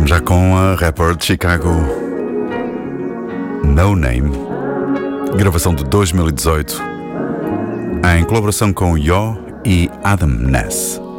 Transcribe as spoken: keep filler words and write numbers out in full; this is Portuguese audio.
Vamos já com a rapper de Chicago, No Name, gravação de dois mil e dezoito, em colaboração com Yo e Adam Ness.